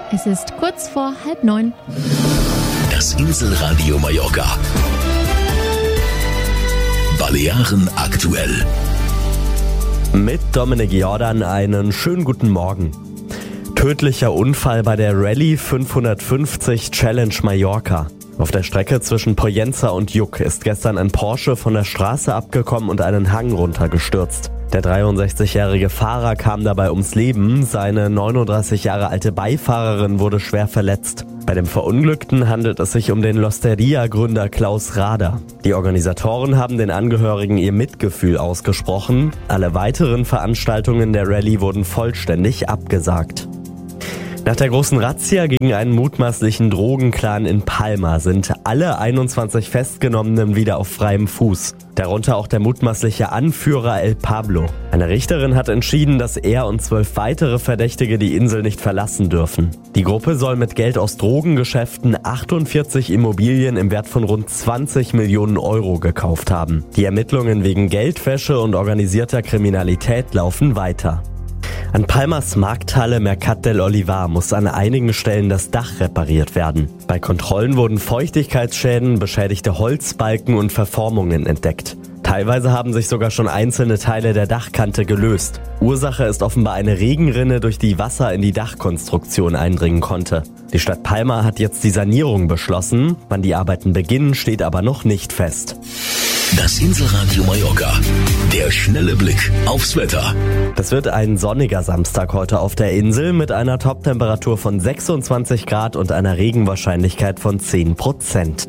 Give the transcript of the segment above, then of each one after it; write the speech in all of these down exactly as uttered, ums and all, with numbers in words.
Es ist kurz vor halb neun. Das Inselradio Mallorca. Balearen aktuell. Mit Dominik Jordan einen schönen guten Morgen. Tödlicher Unfall bei der Rallye fünfhundertfünfzig Challenge Mallorca. Auf der Strecke zwischen Pollença und Juc ist gestern ein Porsche von der Straße abgekommen und einen Hang runtergestürzt. Der dreiundsechzigjährige Fahrer kam dabei ums Leben, seine neununddreißig Jahre alte Beifahrerin wurde schwer verletzt. Bei dem Verunglückten handelt es sich um den L'Osteria-Gründer Klaus Rader. Die Organisatoren haben den Angehörigen ihr Mitgefühl ausgesprochen. Alle weiteren Veranstaltungen der Rallye wurden vollständig abgesagt. Nach der großen Razzia gegen einen mutmaßlichen Drogenclan in Palma sind alle einundzwanzig Festgenommenen wieder auf freiem Fuß. Darunter auch der mutmaßliche Anführer El Pablo. Eine Richterin hat entschieden, dass er und zwölf weitere Verdächtige die Insel nicht verlassen dürfen. Die Gruppe soll mit Geld aus Drogengeschäften achtundvierzig Immobilien im Wert von rund zwanzig Millionen Euro gekauft haben. Die Ermittlungen wegen Geldwäsche und organisierter Kriminalität laufen weiter. An Palmas Markthalle Mercat del Olivar muss an einigen Stellen das Dach repariert werden. Bei Kontrollen wurden Feuchtigkeitsschäden, beschädigte Holzbalken und Verformungen entdeckt. Teilweise haben sich sogar schon einzelne Teile der Dachkante gelöst. Ursache ist offenbar eine Regenrinne, durch die Wasser in die Dachkonstruktion eindringen konnte. Die Stadt Palma hat jetzt die Sanierung beschlossen. Wann die Arbeiten beginnen, steht aber noch nicht fest. Das Inselradio Mallorca. Der schnelle Blick aufs Wetter. Das wird ein sonniger Samstag heute auf der Insel mit einer Toptemperatur von sechsundzwanzig Grad und einer Regenwahrscheinlichkeit von zehn Prozent.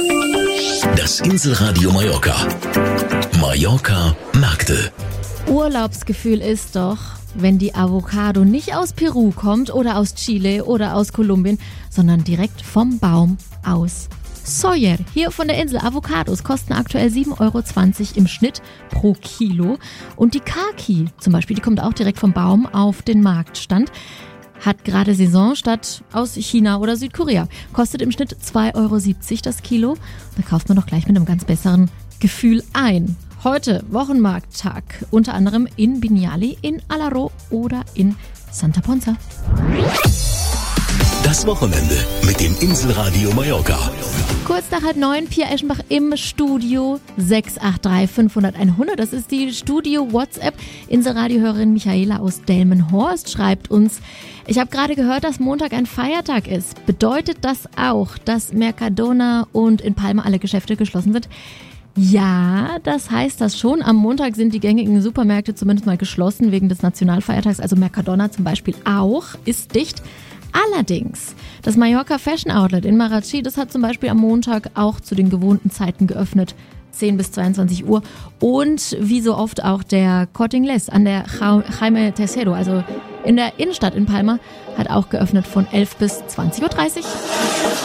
Das Inselradio Mallorca. Mallorca Märkte. Urlaubsgefühl ist doch, wenn die Avocado nicht aus Peru kommt oder aus Chile oder aus Kolumbien, sondern direkt vom Baum aus Sóller. Hier von der Insel. Avocados kosten aktuell sieben Euro zwanzig im Schnitt pro Kilo. Und die Kaki zum Beispiel, die kommt auch direkt vom Baum auf den Marktstand. Hat gerade Saison statt aus China oder Südkorea. Kostet im Schnitt zwei Euro siebzig das Kilo. Da kauft man doch gleich mit einem ganz besseren Gefühl ein. Heute Wochenmarkttag, unter anderem in Vinyali, in Alaró oder in Santa Ponsa. Das Wochenende mit dem Inselradio Mallorca. Kurz nach halb neun, Pia Eschenbach im Studio. Sechs acht drei fünfhundert einhundert, das ist die Studio-WhatsApp. Inselradiohörerin Michaela aus Delmenhorst schreibt uns: Ich habe gerade gehört, dass Montag ein Feiertag ist. Bedeutet das auch, dass Mercadona und in Palma alle Geschäfte geschlossen sind? Ja, das heißt das schon. Am Montag sind die gängigen Supermärkte zumindest mal geschlossen wegen des Nationalfeiertags. Also Mercadona zum Beispiel auch, ist dicht. Allerdings, das Mallorca Fashion Outlet in Marratxí, das hat zum Beispiel am Montag auch zu den gewohnten Zeiten geöffnet, zehn bis zweiundzwanzig Uhr. Und wie so oft auch der Corte Inglés an der Jaime Tercero, also in der Innenstadt in Palma, hat auch geöffnet von elf bis zwanzig Uhr dreißig.